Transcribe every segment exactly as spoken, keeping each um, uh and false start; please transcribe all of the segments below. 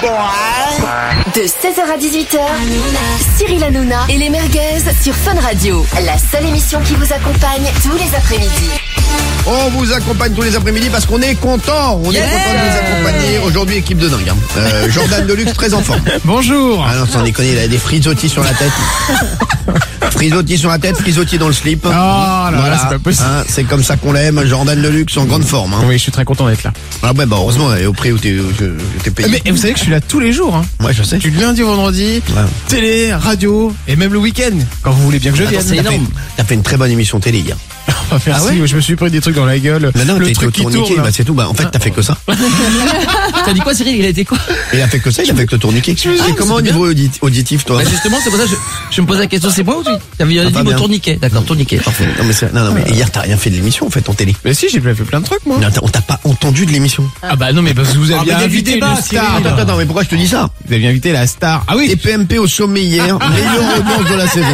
De seize heures à dix-huit heures, Cyril Hanouna et les merguez sur Fun Radio. La seule émission qui vous accompagne tous les après-midi. On vous accompagne tous les après-midi parce qu'on est content. On yeah est content de vous accompagner. Aujourd'hui, équipe de dingue. Hein. Euh, Jordan Deluxe, très en forme. Bonjour. Ah non, sans déconner, il a des frisottis sur la tête. Frisottis sur la tête, frisottis dans le slip. Oh là voilà, là, c'est pas possible. Hein, c'est comme ça qu'on l'aime. Jordan Deluxe en grande forme. Hein. Oui, je suis très content d'être là. Ah ouais, bah heureusement, et au prix où t'es, où t'es payé. Mais vous savez que je suis là tous les jours. Hein. Ouais, je sais. Du lundi au vendredi, ouais. Télé, radio et même le week-end, quand vous voulez bien que je vienne. C'est énorme. T'as fait une très bonne émission télé hier. Oh, merci, ah ouais je me suis pris des trucs dans la gueule. Mais non, le t'as truc été au qui tourniquet, tourne, bah c'est tout. Bah en fait, t'as fait que ça. T'as dit quoi, Cyril? Il a été quoi? Il a fait que ça, il a fait que le tourniquet. Ah, c'est comment au niveau audit, auditif, toi? Bah justement, c'est pour ça que je, je me posais la question, c'est moi ou tu T'avais ah, dit le tourniquet. D'accord, tourniquet, parfait. Non mais, non, non, mais hier, t'as rien fait de l'émission, en fait, en télé. Mais si, j'ai fait plein de trucs, moi. Non, on t'a pas entendu de l'émission. Ah bah non, mais parce que vous aviez ah, invité la star. Attends, attends, mais pourquoi je te dis ça? Vous aviez invité la star. Ah oui. Et P M P au sommet hier, meilleure audience de la saison.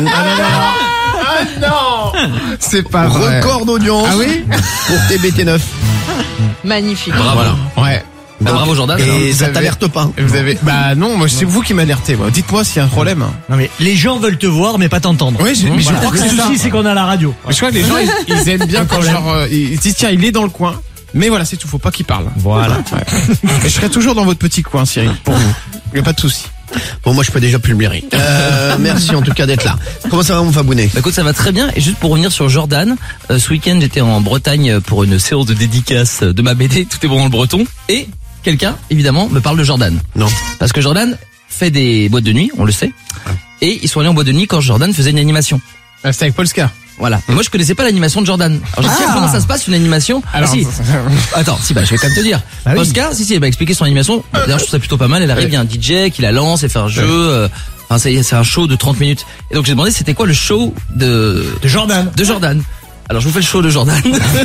Ah non, c'est pas vrai. Record d'audience. Ah oui? Pour T B T neuf. Magnifique. Bravo. Voilà. Ouais. Bah, bravo Jordan. Et ça avez, t'alerte pas? Vous avez, bah non, moi c'est vous qui m'alertez. Moi. Dites-moi s'il y a un problème. Non mais les gens veulent te voir mais pas t'entendre. Oui, mais voilà. je crois que le souci c'est qu'on a la radio. Mais je crois que les gens ils, ils aiment bien quand genre euh, ils disent tiens il est dans le coin. Mais voilà c'est tout, faut pas qu'il parle. Voilà. Ouais. Et je serai toujours dans votre petit coin, Cyril. Pour vous. Y a pas de souci. Bon, moi je peux déjà plus le blairer. Euh, merci en tout cas d'être là. Comment ça va mon Fabounet? Bah écoute, ça va très bien. Et juste pour revenir sur Jordan, euh, ce week-end j'étais en Bretagne pour une séance de dédicace de ma B D. Tout est bon dans le breton. Et quelqu'un, évidemment, me parle de Jordan. Non. Parce que Jordan fait des boîtes de nuit, on le sait. Ouais. Et ils sont allés en boîte de nuit quand Jordan faisait une animation. Ah, c'était avec Polska. Voilà. Et moi, je connaissais pas l'animation de Jordan. Alors, j'ai dit, ah. comment ça se passe, une animation? Alors, ah, si. Attends, si, bah, je vais quand même te dire. Ah oui. Oscar, si, si, elle m'a expliqué son animation. D'ailleurs, je trouve ça plutôt pas mal. Elle arrive, il y a un D J qui la lance et fait un jeu. Euh, enfin, c'est, c'est un show de trente minutes. Et donc, j'ai demandé c'était quoi le show de, de Jordan. De Jordan. Alors, je vous fais le show de Jordan.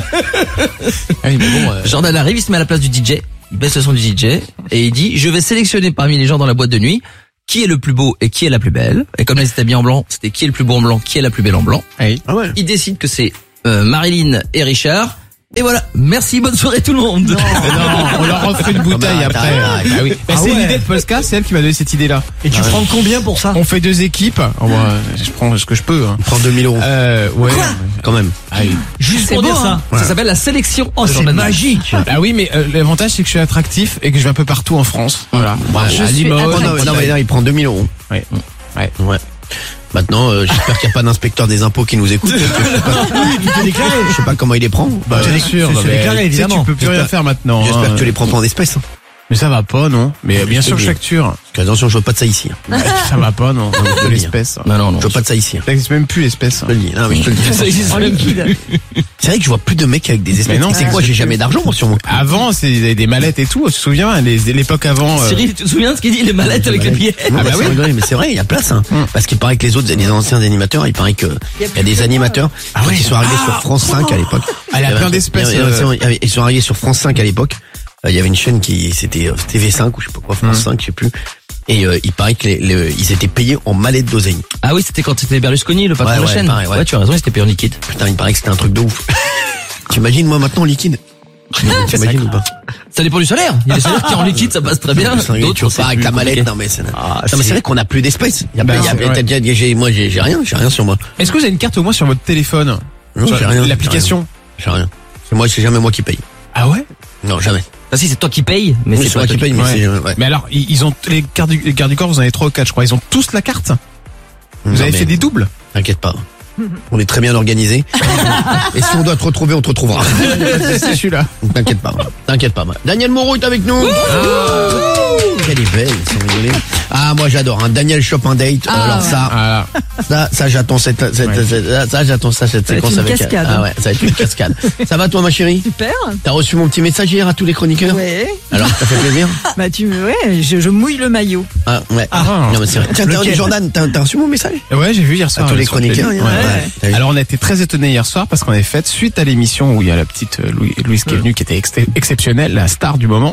Ah oui, mais bon, euh... Jordan arrive, il se met à la place du D J. Il baisse le son du D J. Et il dit, je vais sélectionner parmi les gens dans la boîte de nuit qui est le plus beau et qui est la plus belle. Et comme là, ils étaient bien en blanc, c'était qui est le plus beau en blanc, qui est la plus belle en blanc. Oui. Ah ouais. Il décide que c'est euh, Marilyn et Richard. Et voilà. Merci, bonne soirée tout le monde. Non, non on leur offre une bouteille ah bah, après. Ah, ah oui. Bah, ah c'est ouais. une idée de Polska, c'est elle qui m'a donné cette idée-là. Et tu ah, prends ouais. combien pour ça? On fait deux équipes. Oh, bah, je prends ce que je peux. Hein. Prends deux mille euros. Euh, ouais. Quoi quand même. Ah, oui. Juste C'est pour beau, dire hein. ça. Ça s'appelle la sélection. Oh, c'est magique. Ah oui, mais euh, l'avantage c'est que je suis attractif et que je vais un peu partout en France. Voilà. Bah, je à suis Limoges. Oh, non, non, mais là, il prend deux mille euros. Ouais. Ouais. Ouais. Maintenant, euh, j'espère qu'il n'y a pas d'inspecteur des impôts qui nous écoute. Je sais pas, Oui, tu t'es déclaré. je sais pas comment il les prend. Bah, Bien sûr, c'est- non, c'est mais, déclaré, tu sais, évidemment. tu peux plus rien faire maintenant. J'espère hein. que tu les prends pas en espèces. Hein. Mais ça va pas, non. Mais bien je sûr te que dis. je facture. Parce que attention, je veux pas de ça ici. Hein. Ça va pas, non. je te De le dis. l'espèce. Non, non, non. Je veux pas de ça ici. Hein. Ça existe même plus l'espèce. Je te le dis. Non, mais je te le dis. Ça existe En même. liquide. C'est vrai que je vois plus de mecs avec des espèces. Mais non, c'est c'est quoi? que J'ai c'est jamais plus. d'argent sur mon. Avant, c'est des mallettes et tout. Tu te souviens, les- l'époque avant. euh, Cyril, tu te souviens de ce qu'il dit, les mallettes avec les billets? Non, Ah bah bah oui. oui. Rigoler, mais c'est vrai, il y a place. Hein. Hum. Parce qu'il paraît que les autres, les anciens animateurs, il paraît que il y a des animateurs Ah ouais. qui sont arrivés sur France cinq à l'époque. Ah, il y a avait plein un- d'espèces, il y avait- euh. il y avait- Ils sont arrivés sur France cinq à l'époque. Euh, Il y avait une chaîne qui, c'était euh, T V cinq ou je sais pas quoi, France Hum. cinq, je sais plus. Et euh, il paraît que les, les- ils étaient payés en mallettes d'oseille. Ah oui, c'était quand c'était Berlusconi, le patron Ouais, de la ouais, chaîne. pareil, ouais. ouais, tu as raison, il s'était payé en liquide. Putain, il paraît que c'était un truc de ouf. T'imagines moi maintenant en liquide? T'imagines ou pas? Ça dépend du salaire. Il y a des salaires qui en liquide, ça passe très bien. Tu D'autres, repars avec c'est la plus mallette. compliqué. Non mais c'est, Ah, non, mais c'est- c'est vrai qu'on a plus d'espèces. Il y a, Bah, il y a- c'est vrai. il y a- j'ai- moi j'ai j'ai rien, j'ai rien sur moi. Est-ce que vous avez une carte au moins sur votre téléphone? Non, Sur j'ai rien. L'application? J'ai rien. C'est moi, c'est jamais moi qui paye. Ah ouais? Non, jamais. Ah si, c'est toi qui payes, mais Oui, c'est c'est pas moi toi qui paye, mais Ouais. c'est, euh, ouais. Mais alors, ils ils ont les cartes du, les cartes du corps, vous en avez trois ou quatre, je crois. Ils ont tous la carte. Vous Non, avez mais fait des doubles? T'inquiète pas. On est très bien organisé. Et si on doit te retrouver, on te retrouvera. C'est celui-là. T'inquiète pas. T'inquiète pas. Daniel Moreau est avec nous. Ah, quelle est belle, sans rigoler. Ah, moi j'adore. Hein. Daniel Shop un date. Ah, Alors ouais. ça, Voilà. ça, ça j'attends cette, cette, Ouais. cette- ça j'attends ça cette Ça va être séquence une avec. cascade. Ah ouais, ça va être une cascade. Ça va toi ma chérie? Super. T'as reçu mon petit message hier à tous les chroniqueurs? Ouais. Alors, ça fait plaisir? Bah tu me, ouais, je, je mouille le maillot. Ah ouais. Ah. Non mais c'est vrai. Tiens, t'as reçu Jordan, t'as, t'as reçu mon message? Ouais, j'ai vu hier soir. À tous les le soir, je l'ai chroniqueurs. vu. hier, Ouais. ouais. T'as vu? Alors on a été très étonnés hier soir parce qu'on avait fait suite à l'émission où il y a la petite euh, Louis- Louise qui est venue qui était ex- exceptionnelle, la star du moment.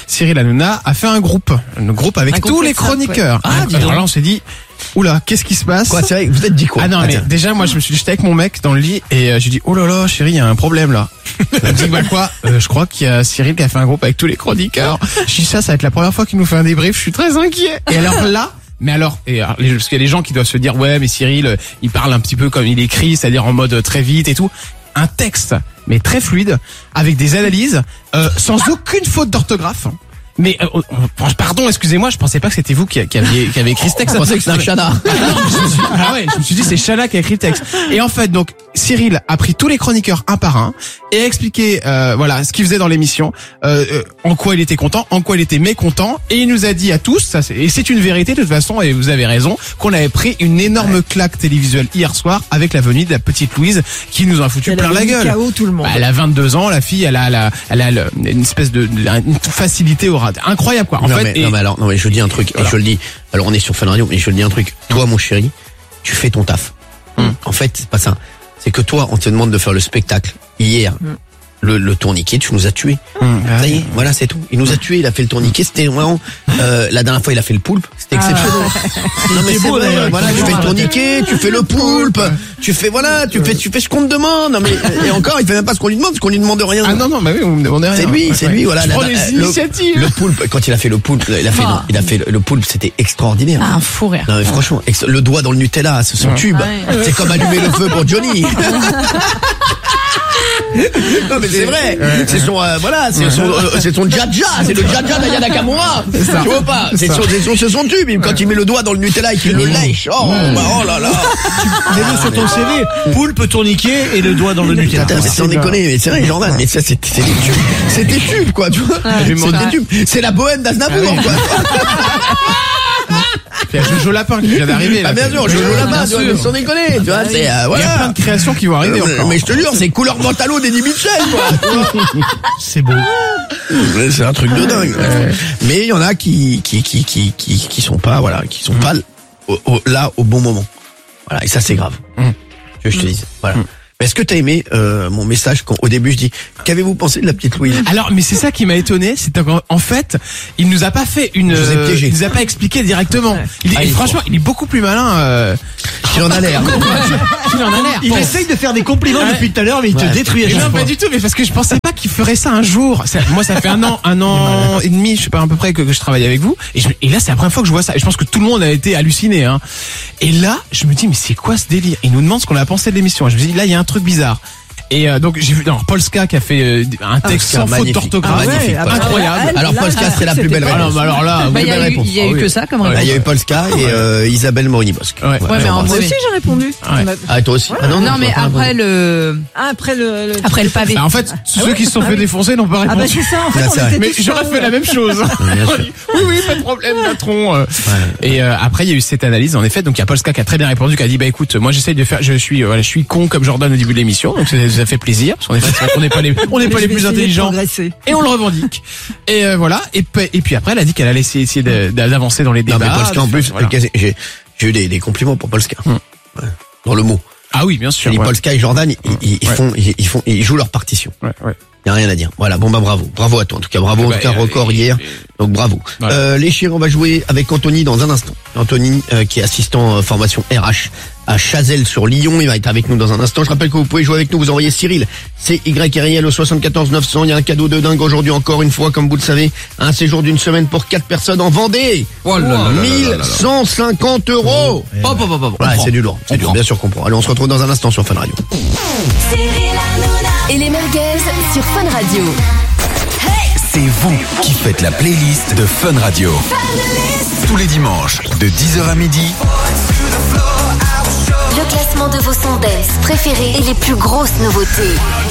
Cyril Hanouna a fait un groupe, un groupe avec Un tous groupe les WhatsApp, chroniqueurs. ouais. Ah, dis Alors donc. là, on s'est dit, oula, qu'est-ce qui se passe? Quoi, c'est vrai, vous êtes dit quoi? Ah non, mais tiens. déjà, moi, je me suis, j'étais avec mon mec dans le lit et euh, j'ai dit, oh là là, chérie, il y a un problème là. Il me dit, bah quoi? Euh, je crois qu'il y a Cyril qui a fait un groupe avec tous les chroniqueurs. Je dis ça, ça va être la première fois qu'il nous fait un débrief. Je suis très inquiet. Et alors là. Mais alors, et alors, les- parce qu'il y a des gens qui doivent se dire, ouais, mais Cyril, euh, il parle un petit peu comme il écrit, c'est-à-dire en mode euh, très vite et tout. Un texte, mais très fluide, avec des analyses, euh, sans aucune faute d'orthographe. Mais euh, euh, pardon, excusez-moi, je pensais pas que c'était vous qui, qui aviez qui avez écrit ce texte. Je pensais que c'était Non, mais- Chana. je me suis, ah ouais, je me suis dit c'est Chana qui a écrit le texte. Et en fait, donc Cyril a pris tous les chroniqueurs un par un et a expliqué euh, voilà ce qu'il faisait dans l'émission, euh, euh, en quoi il était content, en quoi il était mécontent, et il nous a dit à tous, ça, c'est- et c'est une vérité de toute façon, et vous avez raison, qu'on avait pris une énorme claque télévisuelle hier soir avec la venue de la petite Louise qui nous a foutu Elle plein avait la mis gueule. K O tout le monde. Bah, elle a vingt-deux ans, la fille, elle a, elle a, elle a le- une espèce de, de- une facilité au rat, incroyable quoi. En non, fait, mais, et- non mais alors, non mais je dis un truc, Voilà. et je le dis. Alors on est sur Fun Radio, mais je le dis un truc. Toi, mon chéri, tu fais ton taf. Hum. En fait, c'est pas ça. C'est que toi, on te demande de faire le spectacle. Hier, le, le tourniquet, tu nous as tués. Hum, Ça y est, voilà, c'est tout. Il nous a tués, il a fait le tourniquet. C'était vraiment, euh, la dernière fois, il a fait le poulpe. C'était exceptionnel. Non, mais c'est beau, vrai. d'ailleurs. Voilà, tu fais le tourniquet, tu fais le poulpe, tu fais, voilà, tu fais, tu fais ce qu'on te demande. Non, mais, et encore, il fait même pas ce qu'on lui demande, parce qu'on lui demande rien. Ah non non, bah oui, vous me demandez rien. C'est lui, c'est Ouais. lui, voilà. Je la- prends la- les le- initiatives. Le poulpe, quand il a fait le poulpe, il a fait, Ah. il a fait le, le poulpe, c'était extraordinaire. Ah, un fou rire. Non mais franchement, ex- le doigt dans le Nutella, c'est son tube. Ouais. C'est comme allumer le feu pour Johnny. Non mais c'est vrai, c'est son euh, voilà, c'est son euh, c'est son Jaja, c'est le Jaja d'Aya Nakamura. ça. Tu vois pas, c'est C'est son, c'est son, c'est son tube. Et quand il met le doigt dans le Nutella et qu'il le lèche, oh, bah, oh là là. Mets-le sur ton C V. Poulpe, tourniquet et le doigt dans le Nutella. Putain, c'est sans déconner, mais c'est vrai, Jordan, mais ça c'est c'est des tubes, c'est des tubes quoi, tu vois. vais m'en- C'est des tubes, c'est la bohème d'Aznavour quoi. Il y a Jojo Lapin qui vient d'arriver là. Ah bien sûr, je joue là-bas, tu vois, mais sans déconner, tu vois, c'est euh, Il y a plein voilà. de créations qui vont arriver Euh, encore. Mais je te jure, c'est couleur Mantalo d'Eddie Mitchell quoi. C'est beau. Ouais, c'est un truc de dingue. Mais il y en a qui qui qui qui qui qui sont pas voilà, qui sont pas au- au- là au bon moment. Voilà, et ça c'est grave. Mm. Que je te dise. Voilà. Mais est-ce que t'as aimé euh, mon message quand au début je dis qu'avez-vous pensé de la petite Louise? Alors, mais c'est ça qui m'a étonné, c'est qu'en en fait, il nous a pas fait une, Je vous ai euh, piégé. il nous a pas expliqué directement. Il, Ah, et il est franchement, il est beaucoup plus malin. Euh, Il en a l'air. qu'il en a l'air. Il essaye de faire des compliments Ouais. depuis tout à l'heure, mais il Ouais. te détruit à Mais chaque non, fois. pas du tout, mais parce que je pensais pas qu'il ferait ça un jour. Ça- moi, ça fait un an, un an et demi, je sais pas à peu près que, que je travaille avec vous. Et, je- et là, c'est la première fois que je vois ça. Et je pense que tout le monde a été halluciné. Hein. Et là, je me dis, mais c'est quoi ce délire? Il nous demande ce qu'on a pensé de l'émission. Et je me dis, là, il y a un truc bizarre. Et euh, donc j'ai vu non, Polska qui a fait euh, un texte c'est sans faute magnifique. d'orthographe, Ah, magnifique, Ah, Polska. incroyable. Elle, Alors là, Polska, là, c'est la plus c'était belle pas- Ah non, réponse. bah alors là, Bah, vous il y a belle eu, réponse. il y a Ah eu oui. que ça comme Bah, réponse. il y a eu Polska et euh, Isabelle Morini-Bosque. Ouais. Ouais, mais on en- embrasse. moi aussi j'ai répondu. Ouais. Ah toi aussi. Ah non, Non, mais tu vas pas après répondre. le, Ah, après le, le- après le pavé. Bah, en fait, ceux qui se sont fait défoncer n'ont pas Ah bah répondu. c'est ça, en fait, Là, on c'est vrai. était Mais tous j'aurais sur- fait la même chose. bien sûr. Oui, oui, pas de problème, Natron. euh. Et euh, après, il y a eu cette analyse, en effet. Donc, il y a Polska qui a très bien répondu, qui a dit, bah écoute, moi, j'essaye de faire, je suis, euh, voilà, je suis con comme Jordan au début de l'émission, donc ça, ça fait plaisir. Parce qu'en effet, c'est vrai qu'on n'est pas les, on n'est pas Je les vais plus essayer de intelligents. progresser. Et on le revendique. Et euh, voilà. Et, pe- et puis après, elle a dit qu'elle allait essayer, essayer de- d'avancer dans les Non débats. mais Polska en de plus, faire- voilà. j'ai j'ai eu des, des compliments pour Polska. Hum. Ouais. Dans le mot. Ah oui, bien sûr. Les ouais. Polska et Jordan, ils, ils, ils Ouais. font, ils, ils font, ils jouent leur partition. Ouais, ouais. Y a rien à dire. Voilà, bon bah bravo, bravo à toi. En tout cas, bravo. En Bah, tout cas, euh, record et- hier. et- Donc bravo. Voilà. Euh, les chéris, on va jouer avec Anthony dans un instant. Anthony, euh, qui est assistant euh, formation R H à Chazelles sur Lyon, il va être avec nous dans un instant. Je rappelle que vous pouvez jouer avec nous. Vous envoyez Cyril, C Y R I L au soixante-quatorze neuf cents. Il y a un cadeau de dingue aujourd'hui encore une fois, comme vous le savez, un séjour d'une semaine pour quatre personnes en Vendée. Oh là là là là là là. mille cent cinquante euros. Hop, hop, hop, hop. Ouais, On c'est du lourd. C'est On du lourd. prend. Bien sûr qu'on prend. Allez, on se retrouve dans un instant sur Fun Radio. Et les merguez sur Fun Radio. C'est vous qui faites la playlist de Fun Radio. Tous les dimanches, de dix heures à midi, Le classement de vos sons dance préférés et les plus grosses nouveautés.